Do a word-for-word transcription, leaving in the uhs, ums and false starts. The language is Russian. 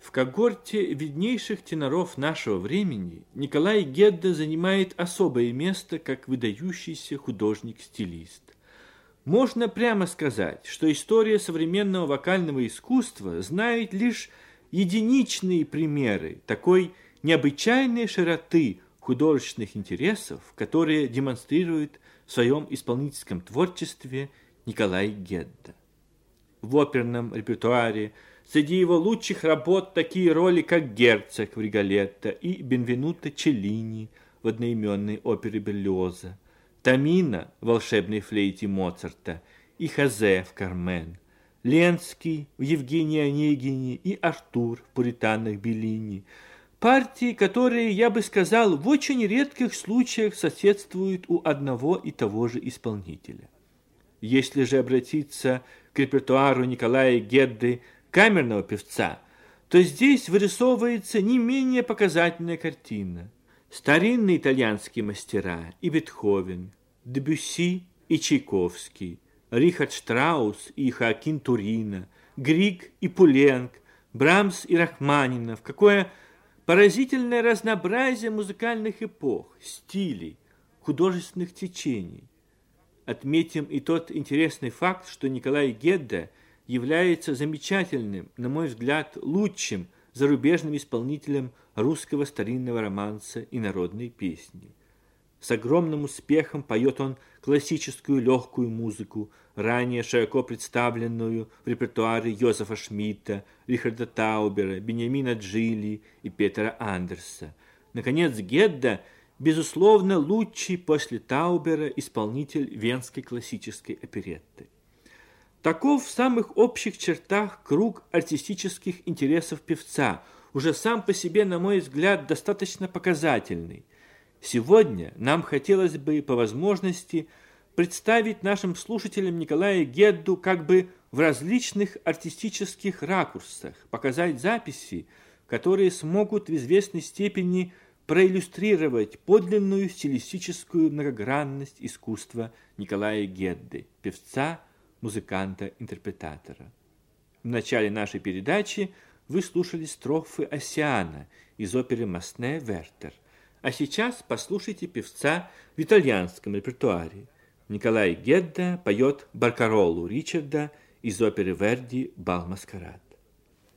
В когорте виднейших теноров нашего времени Николай Гедда занимает особое место как выдающийся художник-стилист. Можно прямо сказать, что история современного вокального искусства знает лишь единичные примеры такой необычайной широты художественных интересов, которые демонстрирует в своем исполнительском творчестве Николай Гедда. В оперном репертуаре среди его лучших работ такие роли, как «Герцог» в «Риголетто» и «Бенвенуто Челлини» в одноименной опере Берлиоза, «Тамина» в «Волшебной флейте» Моцарта и «Хозе» в «Кармен», Ленский в «Евгении Онегине» и «Артур» в «Пуританах» Беллини, партии, которые, я бы сказал, в очень редких случаях соседствуют у одного и того же исполнителя. Если же обратиться к репертуару Николая Гедды, камерного певца, то здесь вырисовывается не менее показательная картина. Старинные итальянские мастера и Бетховен, Дебюсси и Чайковский, Рихард Штраус и Хоакин Турино, Григ и Пуленк, Брамс и Рахманинов. Какое поразительное разнообразие музыкальных эпох, стилей, художественных течений. Отметим и тот интересный факт, что Николай Гедда является замечательным, на мой взгляд, лучшим зарубежным исполнителем русского старинного романса и народной песни. С огромным успехом поет он классическую легкую музыку, ранее широко представленную в репертуаре Йозефа Шмидта, Рихарда Таубера, Беньямина Джилли и Петера Андерса. Наконец, Гедда – безусловно, лучший после Таубера исполнитель венской классической оперетты. Таков в самых общих чертах круг артистических интересов певца, уже сам по себе, на мой взгляд, достаточно показательный. Сегодня нам хотелось бы по возможности представить нашим слушателям Николая Гедду как бы в различных артистических ракурсах, показать записи, которые смогут в известной степени проиллюстрировать подлинную стилистическую многогранность искусства Николая Гедды, певца, музыканта, интерпретатора. В начале нашей передачи вы слушали строфы Оссиана из оперы «Масне Вертер», а сейчас послушайте певца в итальянском репертуаре. Николай Гедда поет баркароллу Ричарда из оперы Верди «Бал Маскарад».